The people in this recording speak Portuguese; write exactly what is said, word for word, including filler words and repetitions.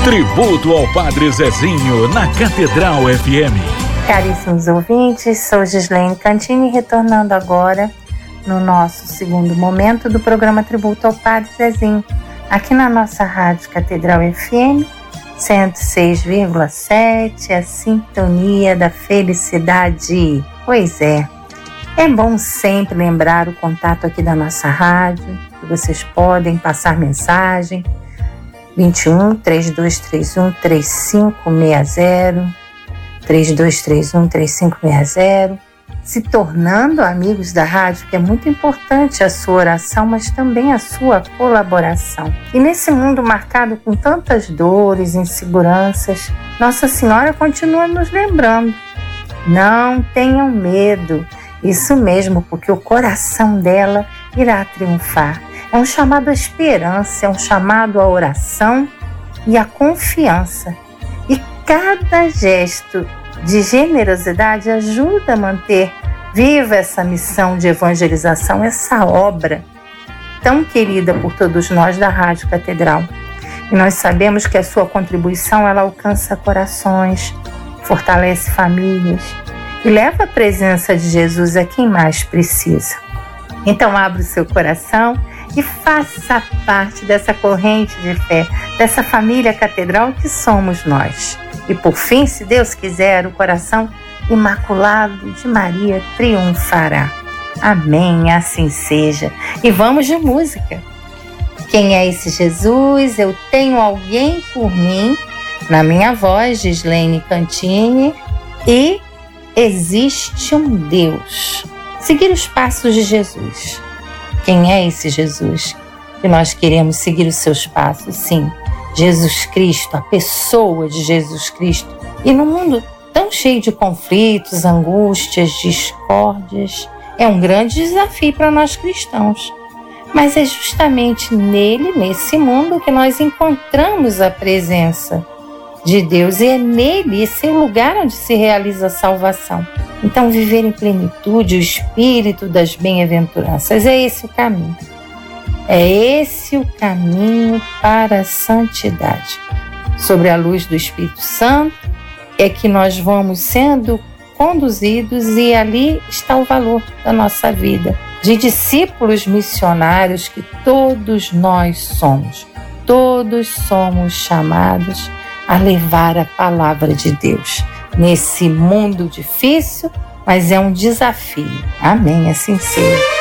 Tributo ao Padre Zezinho na Catedral F M. Caríssimos ouvintes, sou Gislaine Cantini, retornando agora no nosso segundo momento do programa Tributo ao Padre Zezinho, aqui na nossa rádio Catedral F M cento e seis vírgula sete, a sintonia da felicidade. Pois é, é bom sempre lembrar o contato aqui da nossa rádio, que vocês podem passar mensagem, vinte e um, trinta e dois trinta e um, trinta e cinco sessenta, trinta e dois trinta e um, trinta e cinco sessenta, se tornando amigos da rádio, que é muito importante a sua oração, mas também a sua colaboração. E nesse mundo marcado com tantas dores, inseguranças, Nossa Senhora continua nos lembrando: não tenham medo, isso mesmo, porque o coração dela irá triunfar. É um chamado à esperança, é um chamado à oração e à confiança. E cada gesto de generosidade ajuda a manter viva essa missão de evangelização, essa obra tão querida por todos nós da Rádio Catedral. E nós sabemos que a sua contribuição, ela alcança corações, fortalece famílias e leva a presença de Jesus a quem mais precisa. Então abra o seu coração e faça parte dessa corrente de fé, dessa família catedral que somos nós. E por fim, se Deus quiser, o coração imaculado de Maria triunfará. Amém, assim seja. E vamos de música. Quem é esse Jesus? Eu tenho alguém por mim, na minha voz, Gislaine Cantini, e existe um Deus. Seguir os passos de Jesus. Quem é esse Jesus? Que nós queremos seguir os seus passos, sim. Jesus Cristo, a pessoa de Jesus Cristo. E no mundo tão cheio de conflitos, angústias, discórdias, é um grande desafio para nós cristãos. Mas é justamente nele, nesse mundo, que nós encontramos a presença de Deus. E é nele, esse é o lugar onde se realiza a salvação. Então, viver em plenitude, o espírito das bem-aventuranças, é esse o caminho. É esse o caminho para a santidade. Sobre a luz do Espírito Santo é que nós vamos sendo conduzidos, e ali está o valor da nossa vida, de discípulos missionários que todos nós somos. Todos somos chamados a levar a palavra de Deus nesse mundo difícil, mas é um desafio. Amém, assim seja.